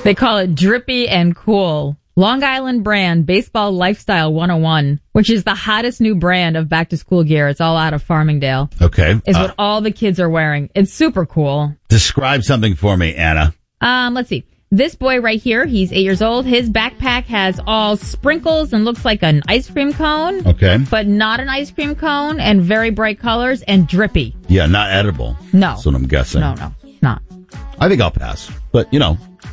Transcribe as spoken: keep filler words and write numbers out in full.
They call it Drippy and Cool. Long Island brand Baseball Lifestyle one oh one, which is the hottest new brand of back-to-school gear. It's all out of Farmingdale. Okay. Is uh, what all the kids are wearing. It's super cool. Describe something for me, Anna. Um, let's see. This boy right here, he's eight years old. His backpack has all sprinkles and looks like an ice cream cone. Okay. But not an ice cream cone, and very bright colors and drippy. Yeah, not edible. No. That's what I'm guessing. No, no, not. I think I'll pass. But, you know,